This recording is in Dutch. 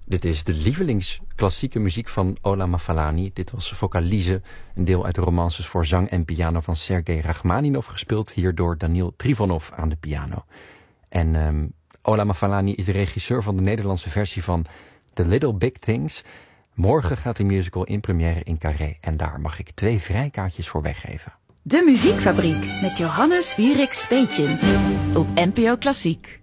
Dit is de lievelingsklassieke muziek van Ola Mafalani. Dit was Vocalize, een deel uit de romances voor zang en piano van Sergei Rachmaninov, gespeeld hier door Daniil Trifonov aan de piano. En Ola Mafalani is de regisseur van de Nederlandse versie van The Little Big Things. Morgen gaat de musical in première in Carré en daar mag ik 2 vrijkaartjes voor weggeven. De Muziekfabriek met Johannes Wierik Speetjens op NPO Klassiek.